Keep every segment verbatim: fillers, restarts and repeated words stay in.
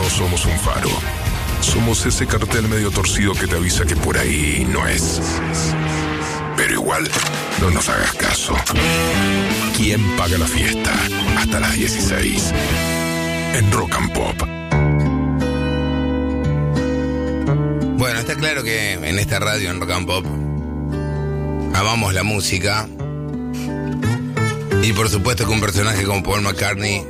no somos un faro. Somos ese cartel medio torcido que te avisa que por ahí no es. Pero igual, no nos hagas caso. ¿Quién paga la fiesta? Hasta las dieciséis. En Rock and Pop. Bueno, está claro que en esta radio, en Rock and Pop, amamos la música. Y por supuesto que un personaje como Paul McCartney,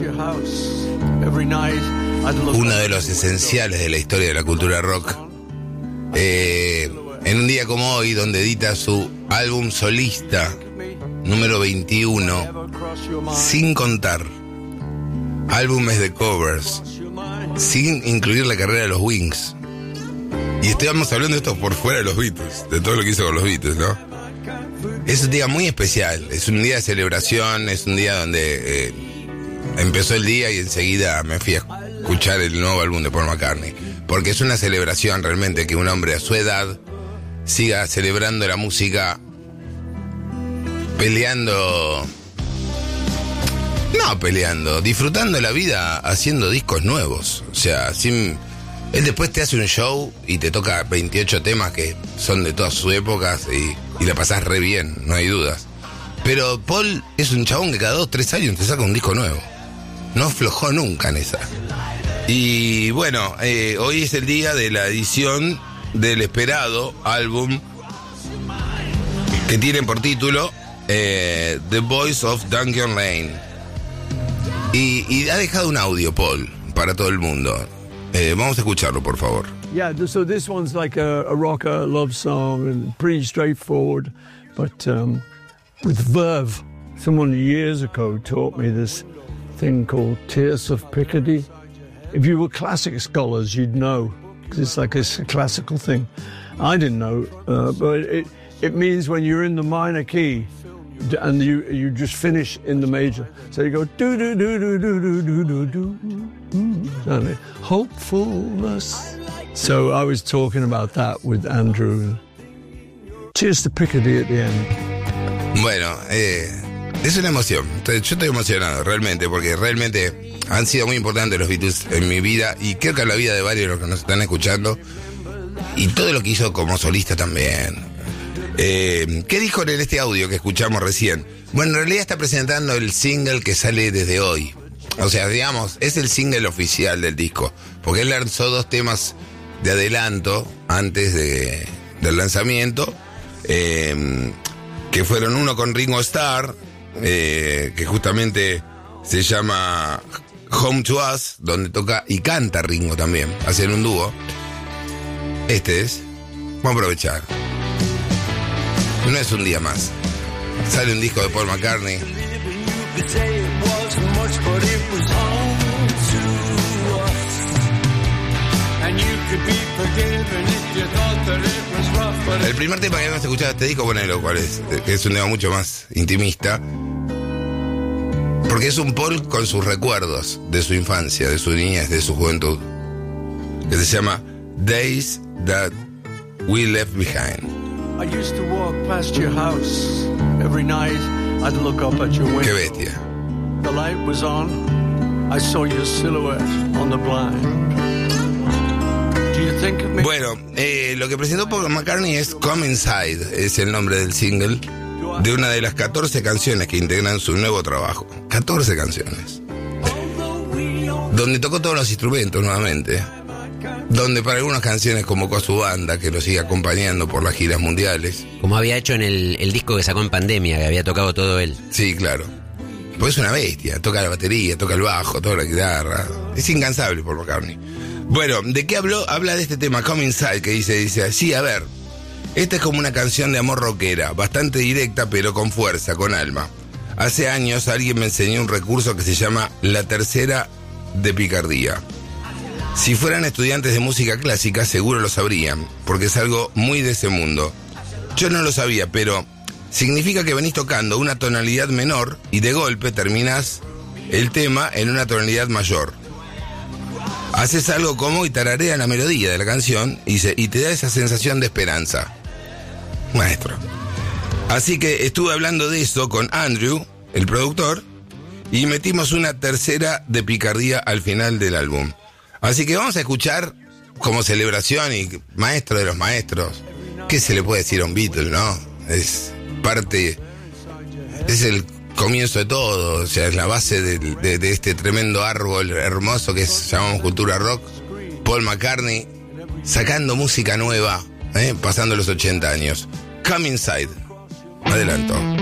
uno de los esenciales de la historia de la cultura rock, eh, en un día como hoy, donde edita su álbum solista número veintiuno, sin contar álbumes de covers, sin incluir la carrera de los Wings. Y estamos hablando de esto por fuera de los Beatles, de todo lo que hizo con los Beatles, ¿no? Es un día muy especial, es un día de celebración, es un día donde eh, empezó el día y enseguida me fui a escuchar el nuevo álbum de Paul McCartney, porque es una celebración realmente que un hombre a su edad siga celebrando la música, peleando, no peleando, disfrutando la vida haciendo discos nuevos. O sea, sin, él después te hace un show y te toca veintiocho temas que son de todas sus épocas y, y la pasás re bien, no hay dudas. Pero Paul es un chabón que cada dos, tres años te saca un disco nuevo. No aflojó nunca en esa. Y bueno, eh, hoy es el día de la edición del esperado álbum que tiene por título eh, The Voice of Duncan Lane. Y, y ha dejado un audio, Paul, para todo el mundo. Eh, vamos a escucharlo, por favor. Yeah, so this one's like a, a rocker love song and pretty straightforward, but um, with verve. Someone years ago taught me this thing called Tierce of Picardy. If you were classic scholars, you'd know, because it's like a, a classical thing. I didn't know, uh, but it it means when you're in the minor key and you you just finish in the major. So you go do do do do do do do do do. Hopefulness. So I was talking about that with Andrew. Cheers to Picardy at the end. Bueno, eh, es una emoción. Yo estoy emocionado realmente, porque realmente han sido muy importantes los Beatles en mi vida y creo que en la vida de varios de los que nos están escuchando, y todo lo que hizo como solista también. Eh, ¿Qué dijo en este audio que escuchamos recién? Bueno, en realidad está presentando el single que sale desde hoy. O sea, digamos, es el single oficial del disco, porque él lanzó dos temas de adelanto antes de, del lanzamiento, eh, que fueron uno con Ringo Starr, eh, que justamente se llama Home to Us, donde toca y canta Ringo también, hacen un dúo. Este es, vamos a aprovechar. No es un día más. Sale un disco de Paul McCartney. El primer tema que hemos escuchado de este disco, bueno, lo cual es, que es un tema mucho más intimista, porque es un Paul con sus recuerdos de su infancia, de su niñez, de su juventud, que se llama Days That We Left Behind. I used to walk past your house every night. I'd look up at your window. Qué bestia. The light was on. I saw your silhouette on the blind. Do you think of me? Bueno, eh, lo que presentó Paul McCartney es Come Inside, es el nombre del single de una de las catorce canciones que integran su nuevo trabajo. catorce canciones. Donde tocó todos los instrumentos nuevamente. Donde para algunas canciones convocó a su banda que lo sigue acompañando por las giras mundiales. Como había hecho en el, el disco que sacó en pandemia, que había tocado todo él. Sí, claro. Pues es una bestia, toca la batería, toca el bajo, toca la guitarra. Es incansable por McCartney. Bueno, ¿de qué habló? Habla de este tema, Come Inside, que dice, dice así, a ver, esta es como una canción de amor rockera, bastante directa pero con fuerza, con alma. Hace años alguien me enseñó un recurso que se llama la tercera de picardía. Si fueran estudiantes de música clásica, seguro lo sabrían, porque es algo muy de ese mundo. Yo no lo sabía, pero significa que venís tocando una tonalidad menor y de golpe terminás el tema en una tonalidad mayor. Haces algo como y tararea la melodía de la canción y, se, y te da esa sensación de esperanza. Maestro. Así que estuve hablando de eso con Andrew, el productor, y metimos una tercera de picardía al final del álbum. Así que vamos a escuchar como celebración y maestro de los maestros. ¿Qué se le puede decir a un Beatle, no? Es parte, es el comienzo de todo, o sea, es la base de, de, de este tremendo árbol hermoso que es, llamamos cultura rock. Paul McCartney sacando música nueva, ¿eh? Pasando los ochenta años. Come Inside. Adelanto.